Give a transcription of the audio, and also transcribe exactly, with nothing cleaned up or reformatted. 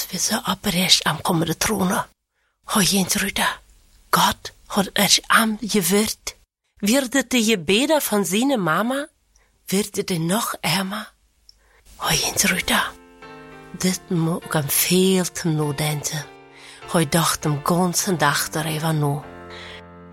vi så opprecht am kommer det trona. Har Jens Rüder, Gott hat erst am gewirrt. Wird de je beder von seine Mama? Wird de noch ärmer? Har Jens Rüder, dit må ik am veel te no denken. Hij dacht hem ganzen dag er even no.